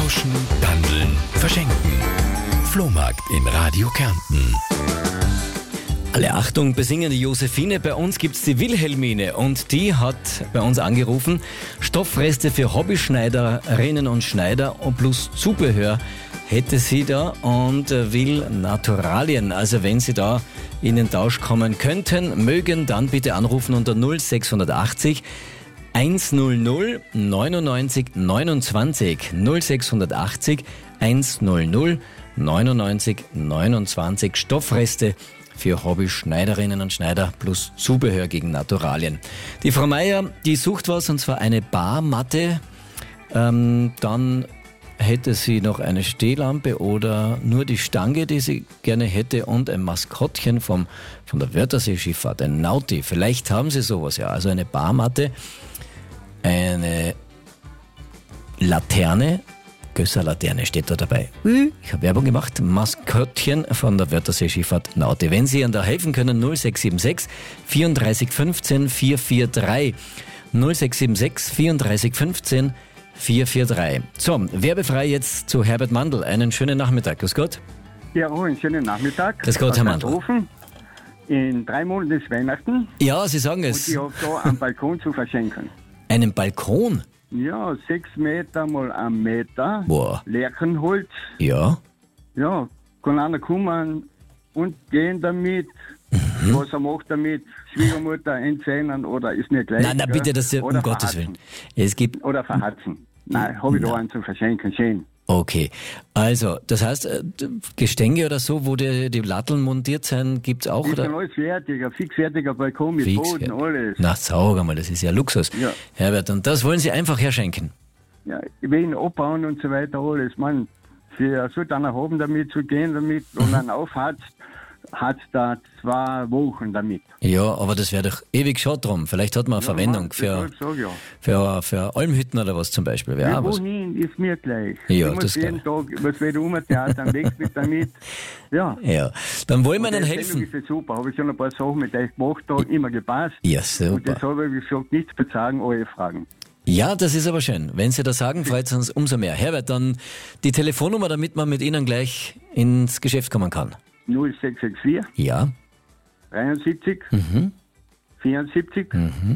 Tauschen, Dandeln, Verschenken. Flohmarkt in Radio Kärnten. Alle Achtung, besingen die Josephine. Bei uns gibt's die Wilhelmine und die hat bei uns angerufen. Stoffreste für Hobbyschneiderinnen und Schneider und plus Zubehör hätte sie da und will Naturalien. Also wenn Sie da in den Tausch kommen könnten, mögen, dann bitte anrufen unter 0680 100 99 29 0680 100 99 29 Stoffreste für Hobbyschneiderinnen und Schneider plus Zubehör gegen Naturalien. Die Frau Meier, die sucht was, und zwar eine Barmatte. Dann hätte sie noch eine Stehlampe oder nur die Stange, die sie gerne hätte, und ein Maskottchen von der Wörthersee-Schifffahrt, ein Nauti. Vielleicht haben Sie sowas, ja. Also eine Barmatte, eine Laterne, Gösser-Laterne steht da dabei. Ich habe Werbung gemacht. Maskottchen von der Wörthersee-Schifffahrt Nauti. Wenn Sie da helfen können, 0676 34 15 443. 0676 34 15 443. So, werbefrei jetzt zu Herbert Mandl. Einen schönen Nachmittag. Grüß Gott. Ja, einen schönen Nachmittag. Grüß Gott, Herr Mandl. In 3 Monaten ist Weihnachten. Ja, Sie sagen es. Und ich habe da einen Balkon zu verschenken. Einen Balkon? Ja, 6 Meter mal 1 Meter. Boah. Lärchenholz. Ja. Ja, kann einer kommen und gehen damit. Was er macht damit, Schwiegermutter entzähnen oder ist nicht gleich. Nein, bitte, das ist ja, um Gottes Willen. Es gibt... Oder verhatzen. Nein, habe ich da einen zu verschenken, schön. Okay, also, das heißt, Gestänge oder so, wo die Latteln montiert sind, gibt's auch? Ist schon alles fertig, ein fixfertiger Balkon mit Boden, alles. Na, sag einmal, das ist ja Luxus. Ja. Herbert, und das wollen Sie einfach herschenken? Ja, ich will ihn abbauen und so weiter, alles. Man, für so dann haben damit zu gehen damit und dann aufhatzt, hat da 2 Wochen damit. Ja, aber das wäre doch ewig schade drum. Vielleicht hat man eine Verwendung für Almhütten oder was zum Beispiel. Ja, wohin ist mir gleich. Ja, ich muss jeden Tag was wieder umtheatern, weg mit damit. Ja. Ja, dann wollen wir Ihnen helfen. Die Sendung ist ja super, habe ich schon ein paar Sachen mit euch gemacht, da immer gepasst. Ja, super. Und das habe ich gesagt, nichts bezagen, alle Fragen. Ja, das ist aber schön. Wenn Sie das sagen, freut es uns umso mehr. Herbert, dann die Telefonnummer, damit man mit Ihnen gleich ins Geschäft kommen kann. 0664 ja 73 74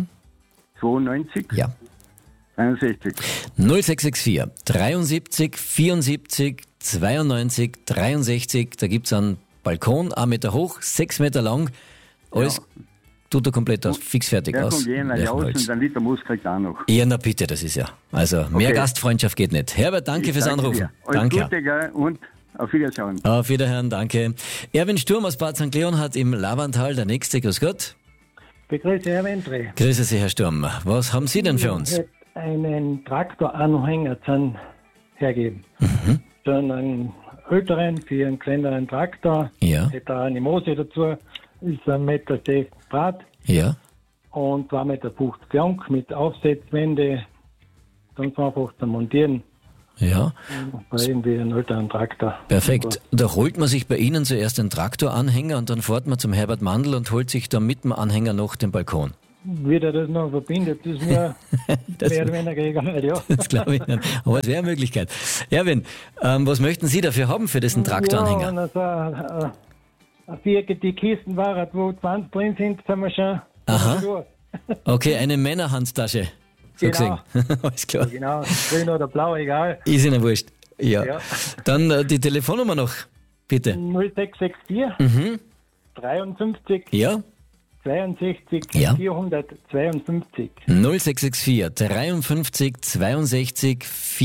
92 ja 61 0664 73 74 92 63. Da gibt's einen Balkon, 1 Meter hoch, 6 Meter lang. Alles tut er komplett aus, fix fertig aus. Kommt jener aus und ein Liter Mus kriegt auch noch. Ja, na bitte, das ist ja. Also mehr Gastfreundschaft geht nicht. Herbert, danke fürs Anrufen. Danke. Gute, gell? Und auf Wiedersehen. Auf Wiederhören, danke. Erwin Sturm aus Bad St. Leon hat im Lavantal der nächste. Grüß Gott. Begrüße, Herr Wentre. Grüße Sie, Herr Sturm. Was haben Sie denn für uns? Ich hätte einen Traktoranhänger hergeben. So einen älteren für einen kleineren Traktor. Ja. Hätte auch eine Mose dazu. Ist 1,60 Meter breit. Ja. Und 2,50 Meter lang mit Aufsetzwände. Ganz einfach zu montieren. Ja. Irgendwie einen älteren Traktor. Perfekt. Da holt man sich bei Ihnen zuerst einen Traktoranhänger und dann fährt man zum Herbert Mandl und holt sich dann mit dem Anhänger noch den Balkon. Wie der das noch verbindet, ist mir mehr oder weniger egal, ja. Das glaube ich nicht. Aber es wäre eine Möglichkeit. Erwin, was möchten Sie dafür haben für diesen Traktoranhänger? Ja, wenn also eine viereckige Kisten war, wo 20 drin sind, sind wir schon. Aha. Okay, eine Männerhandtasche. So genau. Alles klar. Genau, grün oder blau, egal. Ist Ihnen wurscht. Ja. Dann die Telefonnummer noch, bitte. 0664 53 ja. 62 ja. 452. 0664 53 62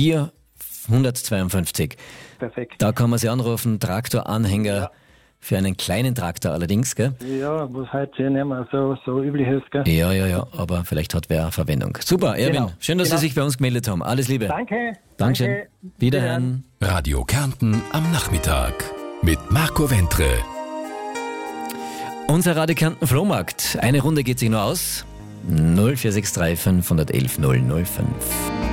452. Perfekt. Da kann man Sie anrufen, Traktoranhänger. Ja. Für einen kleinen Traktor allerdings, gell? Ja, was heute nicht mehr so üblich ist, gell? Ja, aber vielleicht hat wer Verwendung. Super, Erwin, genau. Schön, dass Sie sich bei uns gemeldet haben. Alles Liebe. Danke. Dankeschön. Wiederhören. Radio Kärnten am Nachmittag mit Marco Wentre. Unser Radio Kärnten Flohmarkt. Eine Runde geht sich nur aus. 0463 511 005.